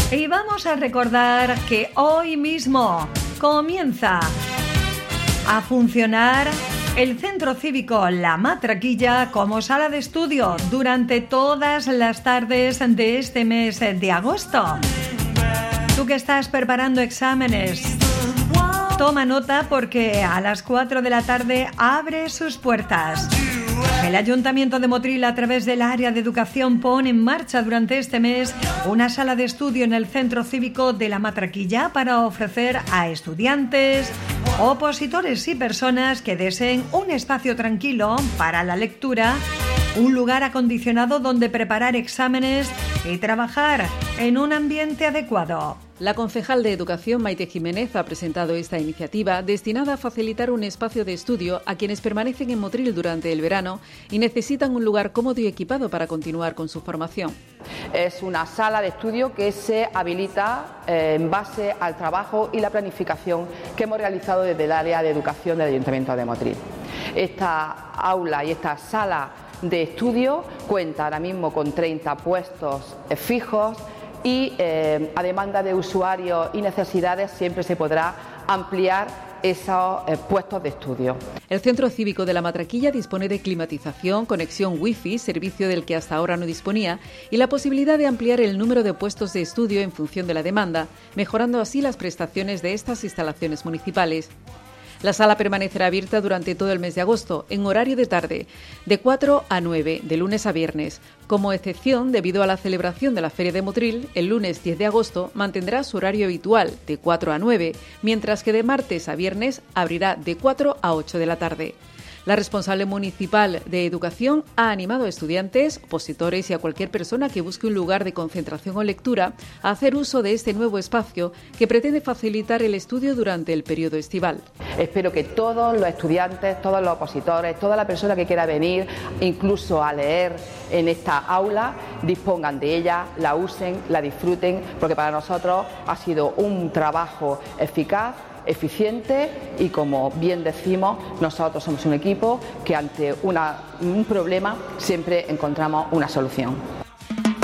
Y vamos a recordar que hoy mismo comienza a funcionar el Centro Cívico La Matraquilla como sala de estudio durante todas las tardes de este mes de agosto. Tú que estás preparando exámenes, toma nota porque a las 4 de la tarde abre sus puertas. El Ayuntamiento de Motril, a través del área de educación, pone en marcha durante este mes una sala de estudio en el Centro Cívico de La Matraquilla para ofrecer a estudiantes, opositores y personas que deseen un espacio tranquilo para la lectura, un lugar acondicionado donde preparar exámenes y trabajar en un ambiente adecuado. La concejal de Educación, Maite Jiménez, ha presentado esta iniciativa destinada a facilitar un espacio de estudio a quienes permanecen en Motril durante el verano y necesitan un lugar cómodo y equipado para continuar con su formación. Es una sala de estudio que se habilita en base al trabajo y la planificación que hemos realizado desde el área de educación del Ayuntamiento de Motril. Esta aula y esta sala de estudio cuenta ahora mismo con 30 puestos fijos y a demanda de usuarios y necesidades siempre se podrá ampliar esos puestos de estudio. El Centro Cívico de La Matraquilla dispone de climatización, conexión wifi, servicio del que hasta ahora no disponía, y la posibilidad de ampliar el número de puestos de estudio en función de la demanda, mejorando así las prestaciones de estas instalaciones municipales. La sala permanecerá abierta durante todo el mes de agosto, en horario de tarde, de 4 a 9, de lunes a viernes. Como excepción, debido a la celebración de la Feria de Motril, el lunes 10 de agosto mantendrá su horario habitual, de 4 a 9, mientras que de martes a viernes abrirá de 4 a 8 de la tarde. La responsable municipal de Educación ha animado a estudiantes, opositores y a cualquier persona que busque un lugar de concentración o lectura a hacer uso de este nuevo espacio que pretende facilitar el estudio durante el periodo estival. Espero que todos los estudiantes, todos los opositores, toda la persona que quiera venir, incluso a leer en esta aula, dispongan de ella, la usen, la disfruten, porque para nosotros ha sido un trabajo eficaz, eficiente y, como bien decimos, nosotros somos un equipo que ante un problema siempre encontramos una solución.